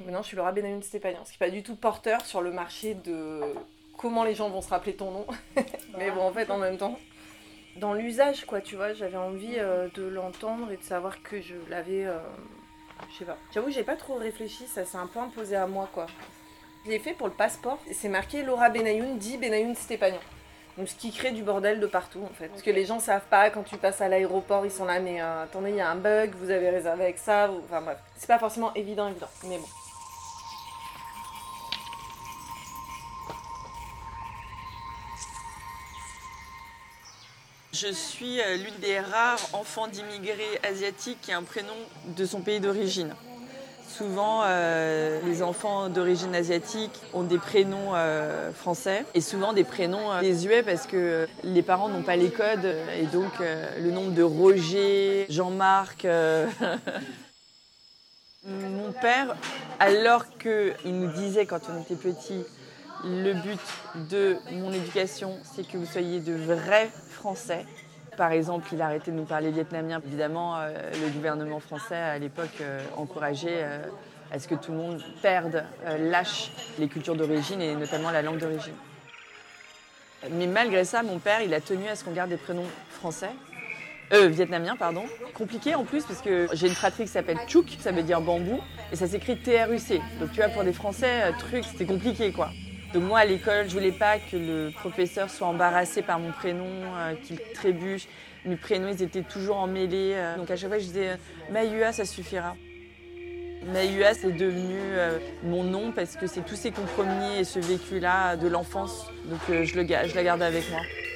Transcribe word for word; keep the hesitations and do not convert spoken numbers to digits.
Maintenant, je suis Laura Benayoun Stépanian, ce qui n'est pas du tout porteur sur le marché de comment les gens vont se rappeler ton nom. Mais bon, en fait, en même temps, dans l'usage, quoi, tu vois, j'avais envie euh, de l'entendre et de savoir que je l'avais... Euh, je sais pas. J'avoue, j'ai pas trop réfléchi, ça s'est un peu imposé à moi, quoi. Je l'ai fait pour le passeport, c'est marqué Laura Benayoun, dit Benayoun Stépanian. Donc ce qui crée du bordel de partout en fait. Parce que les gens savent pas, quand tu passes à l'aéroport, ils sont là, mais euh, attendez, il y a un bug, vous avez réservé avec ça, vous... enfin bref. C'est pas forcément évident, évident, mais bon. Je suis l'une des rares enfants d'immigrés asiatiques qui a un prénom de son pays d'origine. Souvent, euh, les enfants d'origine asiatique ont des prénoms euh, français et souvent des prénoms euh, désuets parce que les parents n'ont pas les codes et donc euh, le nombre de Roger, Jean-Marc... Euh... Mon père, alors qu'il nous disait quand on était petit, le but de mon éducation, c'est que vous soyez de vrais Français. Par exemple, il a arrêté de nous parler vietnamien. Évidemment, euh, le gouvernement français, à l'époque, euh, encourageait euh, à ce que tout le monde perde, euh, lâche les cultures d'origine et notamment la langue d'origine. Mais malgré ça, mon père, il a tenu à ce qu'on garde des prénoms français. Euh, vietnamien, pardon. Compliqué en plus parce que j'ai une fratrie qui s'appelle Chouk, ça veut dire bambou, et ça s'écrit T R U C. Donc tu vois, pour des Français, euh, truc, c'était compliqué quoi. Donc moi à l'école, je voulais pas que le professeur soit embarrassé par mon prénom, euh, qu'il trébuche. Mes prénoms, ils étaient toujours emmêlés. Euh, donc à chaque fois, je disais euh, Maïua, ça suffira. Maïua, c'est devenu euh, mon nom parce que c'est tous ces compromis et ce vécu-là de l'enfance. Donc euh, je, le, je la garde avec moi.